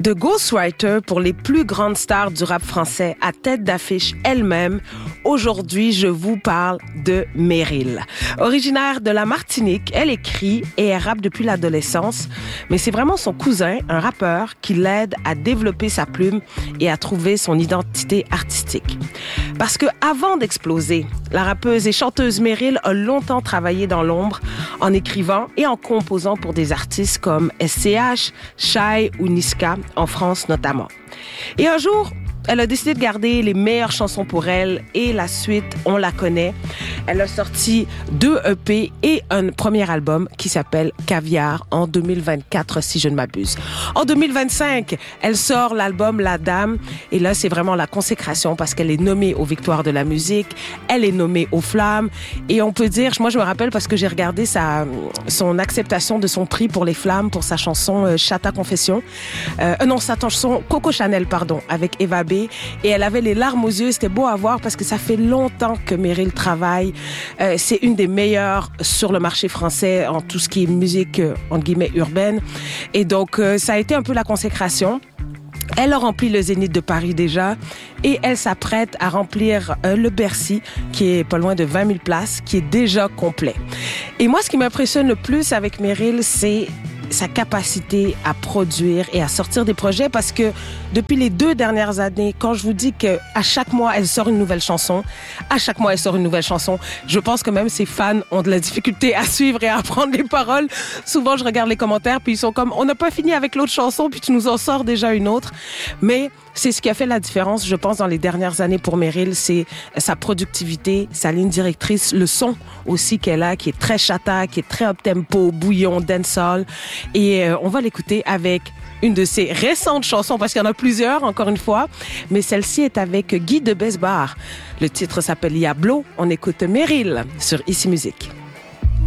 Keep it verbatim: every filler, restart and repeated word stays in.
De ghostwriter pour les plus grandes stars du rap français à tête d'affiche elle-même, aujourd'hui, je vous parle de Meryl. Originaire de la Martinique, elle écrit et elle rappe depuis l'adolescence, mais c'est vraiment son cousin, un rappeur, qui l'aide à développer sa plume et à trouver son identité artistique. Parce que avant d'exploser, la rappeuse et chanteuse Meryl a longtemps travaillé dans l'ombre en écrivant et en composant pour des artistes comme S C H, Shai ou Niska, en France notamment. Et un jour, elle a décidé de garder les meilleures chansons pour elle et la suite, on la connaît. Elle a sorti deux E P et un premier album qui s'appelle Caviar en deux mille vingt-quatre, si je ne m'abuse. En deux mille vingt-cinq, elle sort l'album La Dame et là, c'est vraiment la consécration parce qu'elle est nommée aux Victoires de la musique, elle est nommée aux Flammes et on peut dire, moi je me rappelle parce que j'ai regardé sa, son acceptation de son prix pour les Flammes pour sa chanson euh, Chata Confession. Euh, non, sa chanson Coco Chanel, pardon, avec Eva B. Et elle avait les larmes aux yeux, c'était beau à voir parce que ça fait longtemps que Meryl travaille. Euh, c'est une des meilleures sur le marché français en tout ce qui est musique, euh, entre guillemets, urbaine. Et donc, euh, ça a été un peu la consécration. Elle a rempli le Zénith de Paris déjà et elle s'apprête à remplir euh, le Bercy, qui est pas loin de vingt mille places, qui est déjà complet. Et moi, ce qui m'impressionne le plus avec Meryl, c'est sa capacité à produire et à sortir des projets parce que depuis les deux dernières années, quand je vous dis que à chaque mois, elle sort une nouvelle chanson, à chaque mois, elle sort une nouvelle chanson, je pense que même ses fans ont de la difficulté à suivre et à apprendre les paroles. Souvent, je regarde les commentaires puis ils sont comme, on n'a pas fini avec l'autre chanson puis tu nous en sors déjà une autre. Mais c'est ce qui a fait la différence, je pense, dans les dernières années pour Meryl, c'est sa productivité, sa ligne directrice, le son aussi qu'elle a, qui est très chata, qui est très up-tempo, bouillon, dancehall. Et euh, on va l'écouter avec une de ses récentes chansons, parce qu'il y en a plusieurs, encore une fois, mais celle-ci est avec Guy de Besbar. Le titre s'appelle Yablo. On écoute Meryl sur Ici Musique.